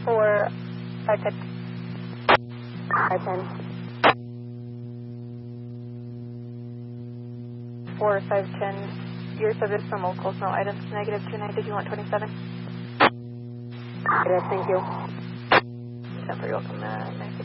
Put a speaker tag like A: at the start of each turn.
A: 4, 510.
B: 510.
A: 4, 510. Your subject from locals, no items, negative 29. Did you want 27?
B: Yes, thank you.
A: You're welcome,